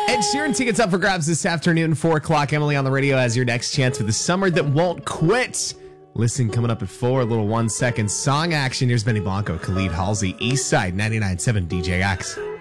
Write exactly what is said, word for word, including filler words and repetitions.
Ed Sheeran tickets up for grabs this afternoon, four o'clock. Emily on the radio has your next chance for the summer that won't quit. Listen, coming up at four, a little one-second song action. Here's Benny Blanco, Khalid Halsey, Eastside, ninety-nine point seven D J X.